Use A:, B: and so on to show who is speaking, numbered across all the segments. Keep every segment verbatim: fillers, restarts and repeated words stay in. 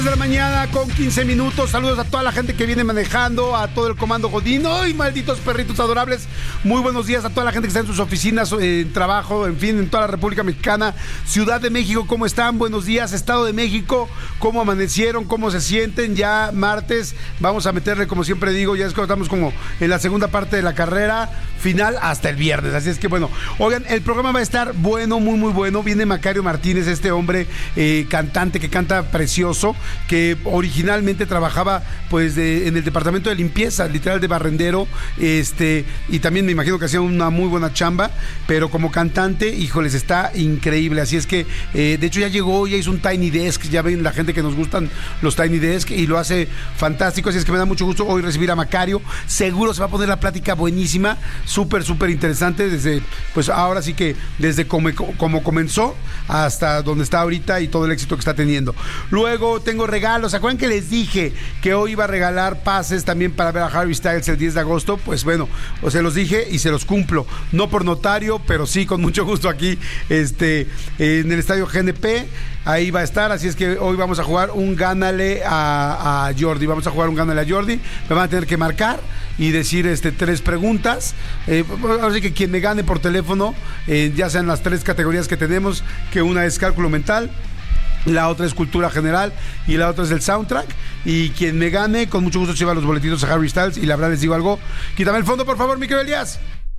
A: De la mañana con quince minutos. Saludos a toda la gente que viene manejando, a todo el comando Godín. ¡Ay, malditos perritos adorables! Muy buenos días a toda la gente que está en sus oficinas, en trabajo, en fin, en toda la República Mexicana. Ciudad de México, ¿cómo están? Buenos días. Estado de México, ¿cómo amanecieron? ¿Cómo se sienten? Ya martes, vamos a meterle, como siempre digo, ya es que estamos como en la segunda parte de la carrera final hasta el viernes. Así es que bueno, oigan, el programa va a estar bueno, muy muy bueno. Viene Macario Martínez, este hombre eh, cantante que canta precioso, que originalmente trabajaba pues de, en el departamento de limpieza, literal de barrendero, este, y también me imagino que hacía una muy buena chamba, pero como cantante, híjoles, está increíble. Así es que eh, de hecho ya llegó, ya hizo un Tiny Desk, ya ven la gente que nos gustan los Tiny Desk y lo hace fantástico. Así es que me da mucho gusto hoy recibir a Macario. Seguro se va a poner la plática buenísima, súper súper interesante, desde pues ahora sí que desde como, como comenzó hasta donde está ahorita y todo el éxito que está teniendo. Luego tengo regalos. ¿Se acuerdan que les dije que hoy iba a regalar pases también para ver a Harry Styles el diez de agosto? Pues bueno, o se los dije y se los cumplo. No por notario, pero sí con mucho gusto aquí este, en el estadio G N P. Ahí va a estar, así es que hoy vamos a jugar un gánale a, a Jordi. Vamos a jugar un gánale a Jordi. Me van a tener que marcar y decir este, tres preguntas. Eh, ahora sí que quien me gane por teléfono, eh, ya sean las tres categorías que tenemos, que una es cálculo mental, la otra es cultura general y la otra es el soundtrack. Y quien me gane, con mucho gusto lleva los boletitos a Harry Styles. Y la verdad les digo algo, quítame el fondo por favor, mi querido Elías.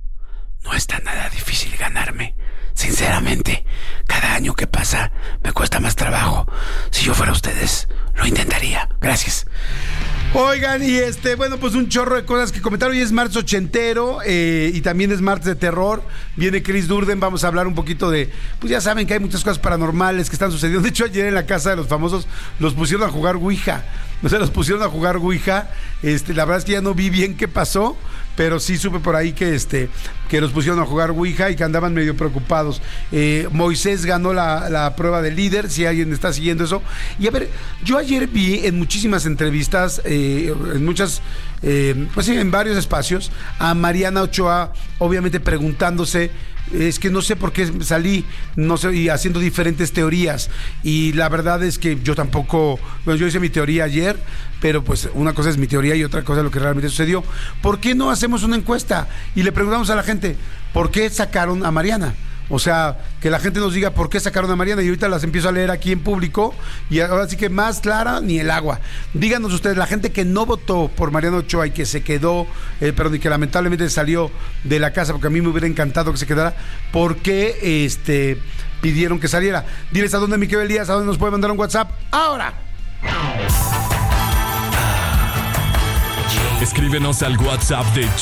A: No está nada difícil ganarme. Sinceramente, cada año que pasa me cuesta más trabajo. Si yo fuera ustedes, lo intentaría. Gracias. Oigan, y este, bueno, pues un chorro de cosas que comentar. Hoy es martes ochentero eh, y también es martes de terror. Viene Chris Durden, vamos a hablar un poquito de, pues ya saben que hay muchas cosas paranormales que están sucediendo. De hecho, ayer en la casa de los famosos los pusieron a jugar Ouija. O sea, los pusieron a jugar Ouija. Este, la verdad es que ya no vi bien qué pasó, pero sí supe por ahí que este que los pusieron a jugar Ouija y que andaban medio preocupados. Eh, Moisés ganó la, la prueba de líder, si alguien está siguiendo eso. Y a ver, yo ayer vi en muchísimas entrevistas, eh, en muchas, eh, pues sí, en varios espacios, a Mariana Ochoa, obviamente preguntándose, es que no sé por qué salí, no sé, y haciendo diferentes teorías. Y la verdad es que yo tampoco, bueno, yo hice mi teoría ayer, pero pues una cosa es mi teoría y otra cosa es lo que realmente sucedió. ¿Por qué no hacemos una encuesta y le preguntamos a la gente por qué sacaron a Mariana? O sea, que la gente nos diga por qué sacaron a Mariana y ahorita las empiezo a leer aquí en público y ahora sí que más clara ni el agua. Díganos ustedes, la gente que no votó por Mariana Ochoa y que se quedó, eh, perdón, y que lamentablemente salió de la casa, porque a mí me hubiera encantado que se quedara, ¿por qué este, pidieron que saliera? Diles a dónde, mi querido Elías, a dónde nos puede mandar un WhatsApp ahora.
B: Escríbenos al WhatsApp de